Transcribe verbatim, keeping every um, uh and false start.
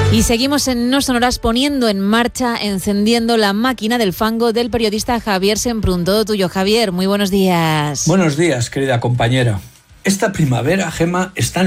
Y seguimos en No Sonoras poniendo en marcha, encendiendo la máquina del fango del periodista Javier Semprún. Todo tuyo, Javier. Muy buenos días. Buenos días, querida compañera. Esta primavera, Gema, están